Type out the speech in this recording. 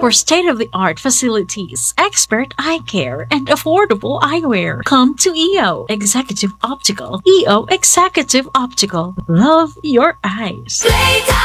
For state-of-the-art facilities, expert eye care, and affordable eyewear, come to EO Executive Optical. EO Executive Optical. Love your eyes.